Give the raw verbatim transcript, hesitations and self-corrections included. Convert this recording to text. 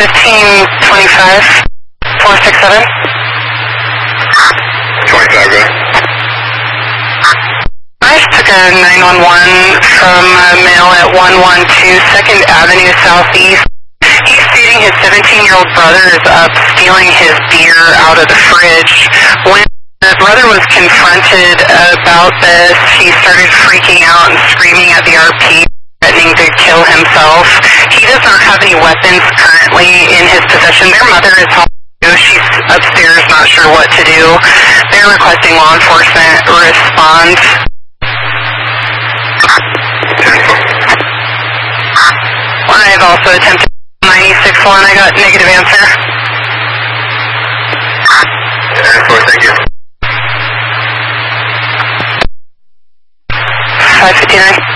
fifteen twenty-five, four six seven. twenty-five, go ahead. I just took a nine one one from a male at one one two second Avenue Southeast. He's stating his seventeen-year-old brother is up stealing his beer out of the fridge. When the brother was confronted about this, he started freaking out and screaming at the R P, threatening to kill himself. He does not have any weapons currently in his possession. Their mother is home. She's upstairs, not sure what to do. They're requesting law enforcement respond. I've also attempted ninety-six one. I got negative answer. Thank you. five fifty-nine.